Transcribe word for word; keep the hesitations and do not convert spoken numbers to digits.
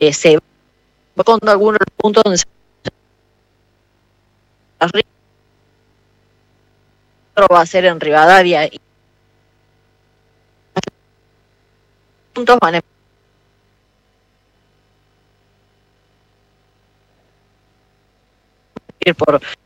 eh, se va con algunos puntos donde se va a ser en Rivadavia y puntos van a ir por